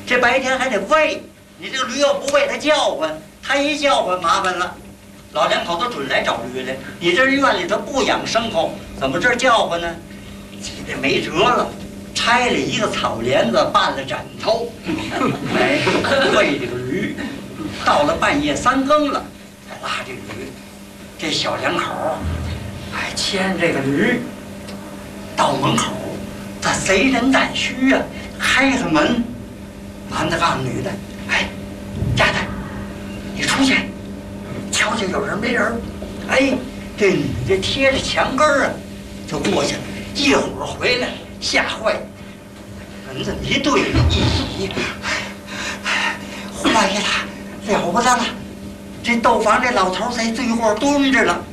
这白天还得喂。你这个驴要不喂它叫唤，它一叫唤麻烦了。老两口子准来找驴来。你这院里头不养牲口，怎么这叫唤呢？急得没辙了，拆了一个草帘子办了枕头，哎，喂这个驴。到了半夜3更了，才拉这驴。这小两口还牵这个驴到门口，他贼人胆虚啊，开开门，男的告诉女的：“哎，丫头，你出去瞧瞧有人没人。”哎，这女的贴着墙根啊，就过去了。一会儿回来，吓坏了，门子一对一，坏了，了不得了！这豆房这老头在最后蹲着了。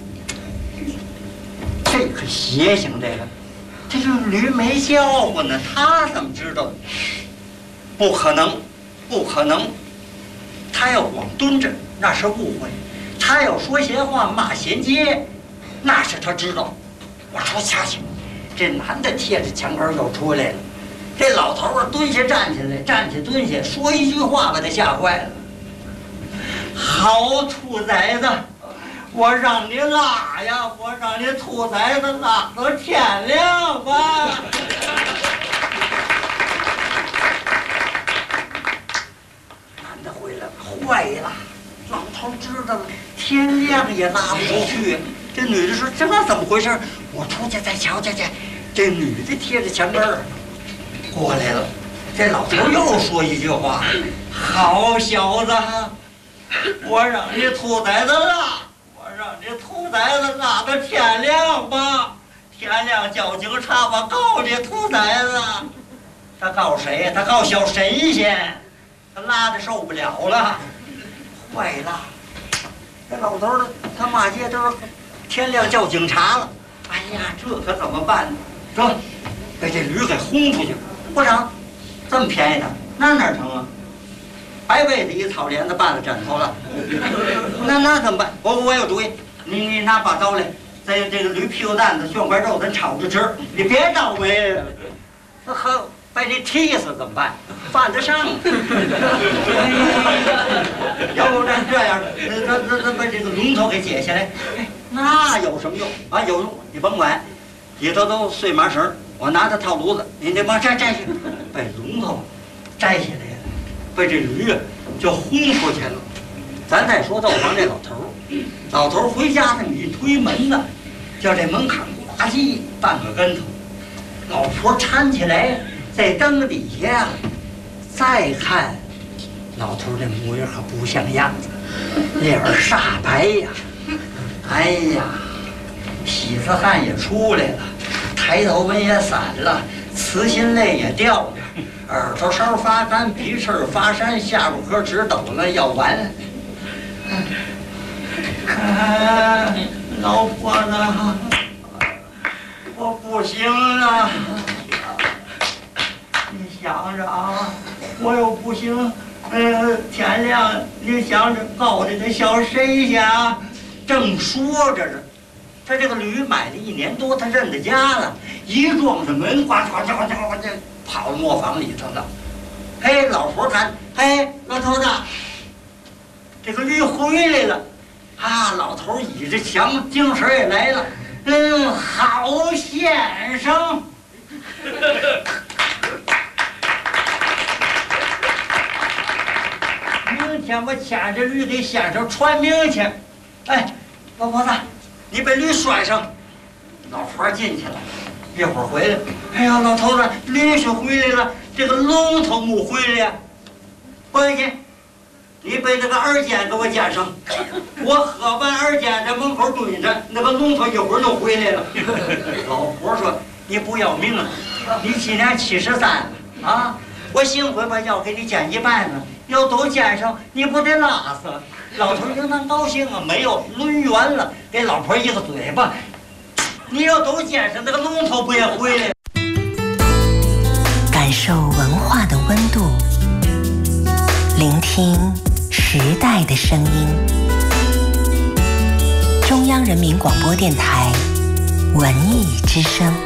这可邪性，这个驴没叫唤呢，他怎么知道？不可能，不可能！他要光蹲着，那是误会；他要说闲话、骂衔接，那是他知道。我出去瞧去，这男的贴着墙根又出来了。这老头啊，蹲下站起来，站起蹲下，说一句话把他吓坏了。好兔崽子！我让你拉呀，我让你兔崽子拉到天亮吧！男的回来了，坏了，老头知道了，天亮也拉不出去。这女的说：“这怎么回事？我出去再瞧瞧去。”这女的贴着墙根儿过来了，这老头又说一句话：“好小子，我让你兔崽子拉。”让这兔崽子拉到天亮吧，天亮叫警察吧，告这兔崽子。他告谁呀？他告小神仙。他拉的受不了了，坏了！这老头儿他骂街都是天亮叫警察了。哎呀，这可怎么办呢？说被这驴给轰出去了。不成，这么便宜的，那哪成啊？白被子一草帘子办了枕头了，那怎么办？我有主意，你拿把刀来，在这个驴屁股蛋子炫块肉咱炒着吃，你别倒霉，那和把你踢死怎么办？犯得上。要不然这样，咱把这个龙头给解下来，那有什么用啊？有用，你甭管，里头都碎麻绳，我拿着套炉子，你得把摘下，把龙头摘下来。被这驴啊就轰出去了。咱再说豆房这老头回家这么一推门呢，叫这门槛呱唧半个跟头。老婆搀起来，在灯底下再看，老头这模样可不像样子，脸煞白呀。哎呀，喜子汗也出来了，抬头纹也散了，慈心泪也掉了。耳朵梢发干，鼻翅发山，下巴颏直抖了，要完。老婆子，我不行了。你想着啊，我又不行。天亮你想着告这个小神仙啊。正说着呢，他这个驴买了1年多，他认得家了，一撞上门，呱呱呱呱呱呱。跑到磨坊里头了。哎，老婆看，哎，老头子，这个驴回来了。啊，老头倚着墙，精神也来了。好先生。明天我牵着驴给先生传名去。哎，老婆子，你把驴拴上。老婆进去了。一会儿回来，哎呀，老头子，驴是回来了，这个龙头没回来呀。回去，你把那个耳尖给我捡上，我喝完耳尖在门口蹲着，那个龙头一会儿就回来了。老婆说：“你不要命啊？你今年73了啊！我幸亏把药给你捡一半呢，要都捡上，你不得拉死？”老头应当高兴啊，没有抡圆了，给老婆一个嘴巴。你要都捡上，那个龙头不也回来？ 感受文化的温度，聆听时代的声音。中央人民广播电台文艺之声。